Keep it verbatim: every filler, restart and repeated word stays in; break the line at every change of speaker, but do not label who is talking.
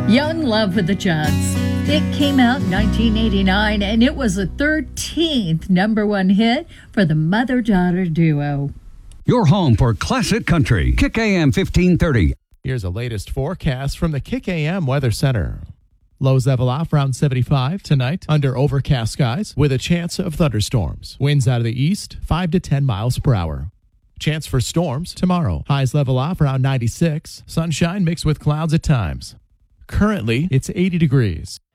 Young Love with the Judds. It came out in nineteen eighty-nine, and it was the thirteenth number one hit for the mother-daughter duo.
Your home for classic country. Kick A M fifteen thirty.
Here's the latest forecast from the Kick A M Weather Center. Lows level off around seventy-five tonight under overcast skies with a chance of thunderstorms. Winds out of the east, five to ten miles per hour. Chance for storms tomorrow. Highs level off around ninety-six. Sunshine mixed with clouds at times. Currently, it's eighty degrees.